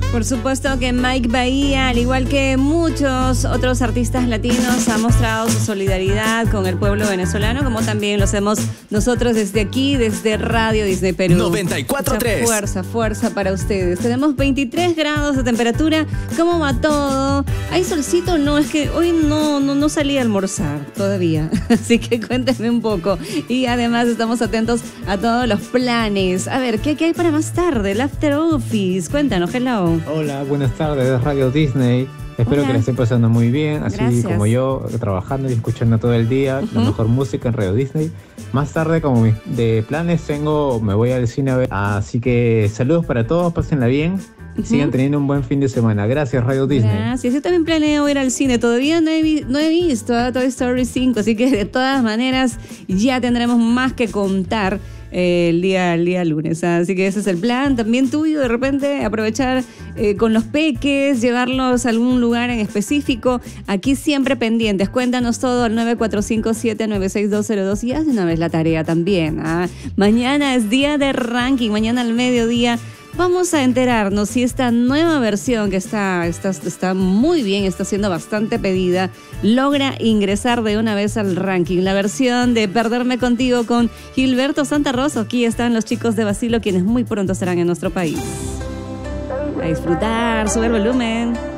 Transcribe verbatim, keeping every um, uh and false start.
Por supuesto que Mike Bahía, al igual que muchos otros artistas latinos, ha mostrado su solidaridad con el pueblo venezolano, como también lo hacemos nosotros desde aquí, desde Radio Disney Perú. noventa y cuatro punto tres. Fuerza, fuerza para ustedes. Tenemos veintitrés grados de temperatura. ¿Cómo va todo? ¿Hay solcito? No, es que hoy no, no, no salí a almorzar todavía. Así que cuéntenme un poco. Y además estamos atentos a todos los planes. A ver, ¿qué, qué hay para más tarde? El After Office. Cuéntanos, hello. Hola, buenas tardes de Radio Disney. Espero Hola. que la estén pasando muy bien, así Gracias. como yo, trabajando y escuchando todo el día, Uh-huh. la mejor música en Radio Disney. Más tarde, como mis- de planes, tengo, me voy al cine a ver. Así que saludos para todos, pásenla bien. Uh-huh. Sigan teniendo un buen fin de semana. Gracias, Radio Disney. Gracias. Yo también planeo ir al cine. Todavía no he, vi- no he visto a Toy Story cinco, así que de todas maneras ya tendremos más que contar eh, el día, el día lunes. Así que ese es el plan también tuyo, de repente aprovechar eh, con los peques, llevarlos a algún lugar en específico. Aquí siempre pendientes. Cuéntanos todo al nueve cuatro cinco siete nueve seis dos cero dos y haz de una vez la tarea también. ¿ah? Mañana es día de ranking, mañana al mediodía. Vamos a enterarnos si esta nueva versión que está, está, está muy bien, está siendo bastante pedida, logra ingresar de una vez al ranking. La versión de Perderme Contigo con Gilberto Santa Rosa. Aquí están los chicos de Basilo, quienes muy pronto estarán en nuestro país. A disfrutar, sube el volumen.